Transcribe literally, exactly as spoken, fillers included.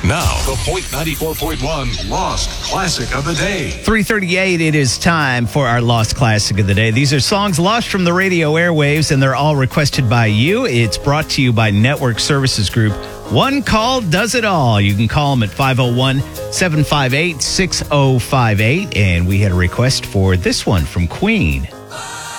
Now, the Point ninety-four point one Lost Classic of the Day. three thirty-eight, it is time for our Lost Classic of the Day. These are songs lost from the radio airwaves, and they're all requested by you. It's brought to you by Network Services Group. One call does it all. You can call them at five oh one, seven five eight, six oh five eight. And we had a request for this one from Queen.